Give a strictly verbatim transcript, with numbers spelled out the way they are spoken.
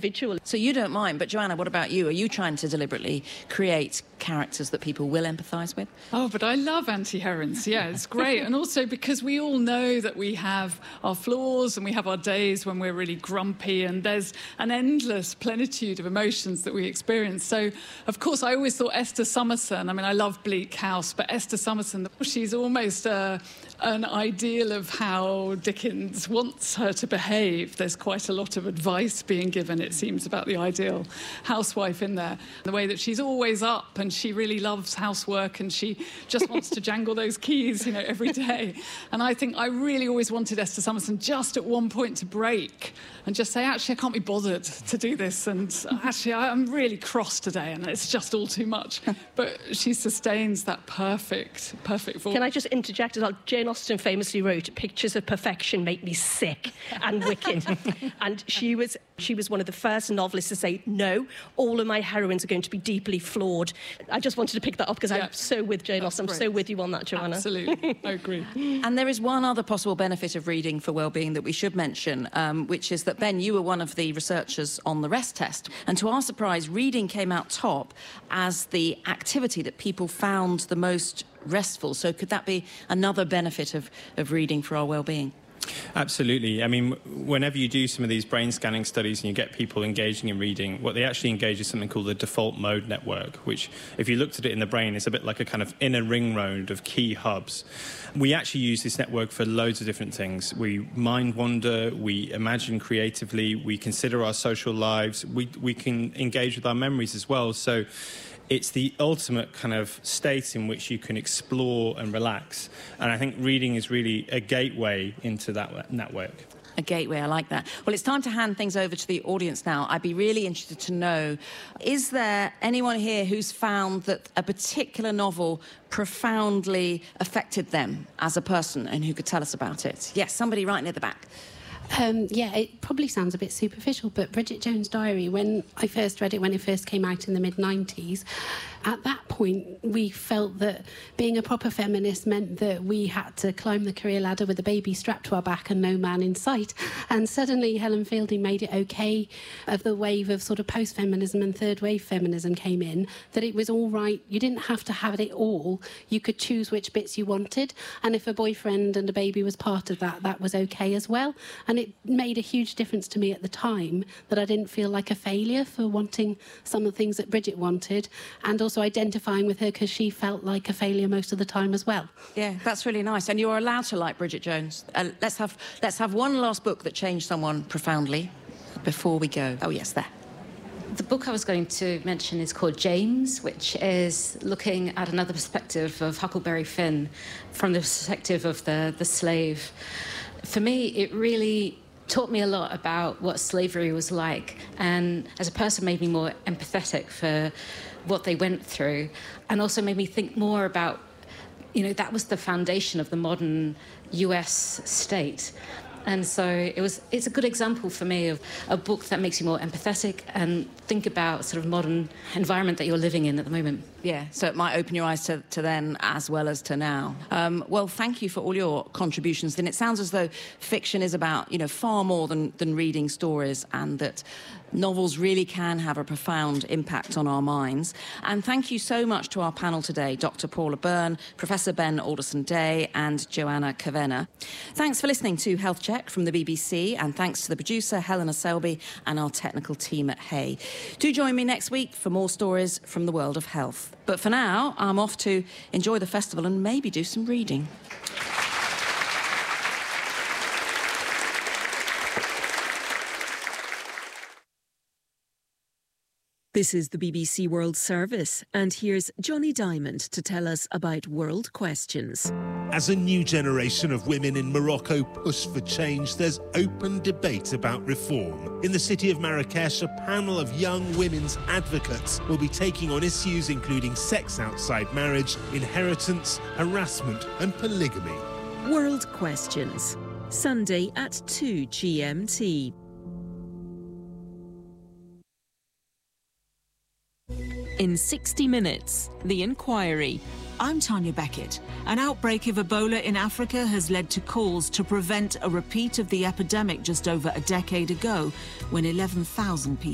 individual. So you don't mind, but Joanna, what about you? Are you trying to deliberately create characters that people will empathise with? Oh, but I love anti-herons. Yeah, it's great. And also because we all know that we have our flaws and we have our days when we're really grumpy, and there's an endless plenitude of emotions that we experience. So, of course, I always thought Esther Summerson, I mean, I love Bleak House, but Esther Summerson, she's almost uh, an ideal of how Dickens wants her to behave. There's quite a lot of advice being given, it seems, about the ideal housewife in there. The way that she's always up and she really loves housework and she just wants to jangle those keys, you know, every day. And I think I really always wanted Esther Summerson just at one point to break and just say, actually, I can't be bothered to do this. And actually, I'm really cross today and it's just all too much. But she sustains that perfect, perfect voice. Can I just interject as well? Jane Austen famously wrote, "Pictures of perfection make me sick and wicked." And she was she was one of the first novelists to say, no, all of my heroines are going to be deeply flawed. I just wanted to pick that up because yeah. I'm so with Jane Austen. I'm great. so with you on that, Joanna. Absolutely, I agree. And there is one other possible benefit of reading for wellbeing that we should mention, um, which is that, Ben, you were one of the researchers on the REST test. And to our surprise, reading came out top as the activity that people found the most restful. So could that be another benefit of, of reading for our well-being? Absolutely. I mean, whenever you do some of these brain scanning studies and you get people engaging in reading, what they actually engage is something called the default mode network, which, if you looked at it in the brain, is a bit like a kind of inner ring road of key hubs. We actually use this network for loads of different things. We mind wander, we imagine creatively, we consider our social lives, we, we can engage with our memories as well. So it's the ultimate kind of state in which you can explore and relax. And I think reading is really a gateway into that network. A gateway, I like that. Well, it's time to hand things over to the audience now. I'd be really interested to know, is there anyone here who's found that a particular novel profoundly affected them as a person and who could tell us about it? Yes, somebody right near the back. Um, yeah, it probably sounds a bit superficial, but Bridget Jones' Diary, when I first read it, when it first came out in the mid nineties, at that point, we felt that being a proper feminist meant that we had to climb the career ladder with a baby strapped to our back and no man in sight. And suddenly Helen Fielding made it okay, of the wave of sort of post-feminism and third-wave feminism came in, that it was all right. You didn't have to have it all. You could choose which bits you wanted. And if a boyfriend and a baby was part of that, that was okay as well. And it made a huge difference to me at the time that I didn't feel like a failure for wanting some of the things that Bridget wanted, and also identifying with her because she felt like a failure most of the time as well. Yeah, that's really nice. And you're allowed to like Bridget Jones. Uh, let's have let's have one last book that changed someone profoundly before we go. Oh, yes, there. The book I was going to mention is called James, which is looking at another perspective of Huckleberry Finn from the perspective of the, the slave. For me, it really taught me a lot about what slavery was like, and as a person made me more empathetic for what they went through, and also made me think more about, you know, that was the foundation of the modern U S state. And so it was. It's a good example for me of a book that makes you more empathetic and think about sort of modern environment that you're living in at the moment. Yeah, so it might open your eyes to, to then as well as to now. Um, well, thank you for all your contributions. And it sounds as though fiction is about, you know, far more than, than reading stories, and that novels really can have a profound impact on our minds. And thank you so much to our panel today, Doctor Paula Byrne, Professor Ben Alderson-Day and Joanna Kavenna. Thanks for listening to Health Check from the B B C, and thanks to the producer, Helena Selby, and our technical team at Hay. Do join me next week for more stories from the world of health. But for now, I'm off to enjoy the festival and maybe do some reading. This is the B B C World Service, and here's Johnny Diamond to tell us about World Questions. As a new generation of women in Morocco push for change, there's open debate about reform. In the city of Marrakesh, a panel of young women's advocates will be taking on issues including sex outside marriage, inheritance, harassment and polygamy. World Questions, Sunday at two G M T. In sixty minutes, The Inquiry. I'm Tanya Beckett. An outbreak of Ebola in Africa has led to calls to prevent a repeat of the epidemic just over a decade ago, when eleven thousand people